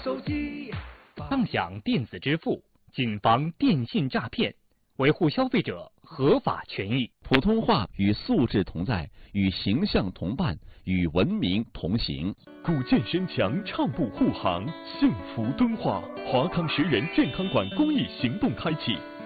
手机。 当响电子支付，谨防电信诈骗，维护消费者合法权益。 普通话与素质同在，与形象同伴，与文明同行。 古建身强，畅步护航，幸福敦化。华康10人健康馆公益行动开启。